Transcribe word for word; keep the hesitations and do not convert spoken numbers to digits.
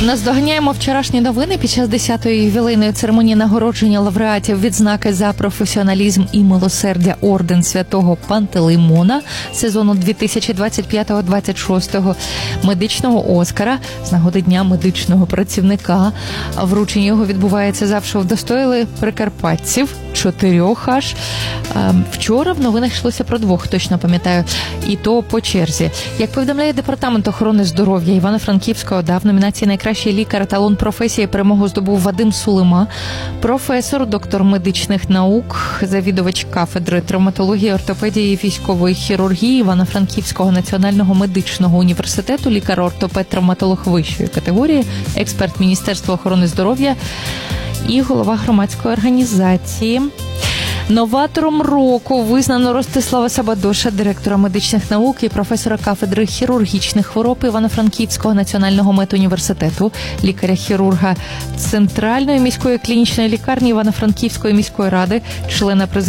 Наздоганяємо вчорашні новини під час десятої ювілейної церемонії нагородження лауреатів відзнаки за професіоналізм і милосердя орден Святого Пантелеймона сезону дві тисячі двадцять п'ятого - двадцять шостого, медичного Оскара з нагоди Дня медичного працівника. Вручення його відбувається завжди. Вдостоїли прикарпатців, чотирьох аж. Вчора в новинах йшлося про двох, точно пам'ятаю, і то по черзі. Як повідомляє Департамент охорони здоров'я Івано-Франківського ОДА, в номінації «Найкращий лікар талон професії» перемогу здобув Вадим Сулима, професор, доктор медичних наук, завідувач кафедри травматології, ортопедії і військової хірургії Івано-Франківського національного медичного університету, лікар-ортопед-травматолог вищої категорії, експерт Міністерства охорони здоров'я і голова громадської організації. Новатором року визнано Ростислава Сабадоша, директора медичних наук і професора кафедри хірургічних хвороб Івано-Франківського національного медуніверситету, лікаря-хірурга Центральної міської клінічної лікарні Івано-Франківської міської ради, члена президії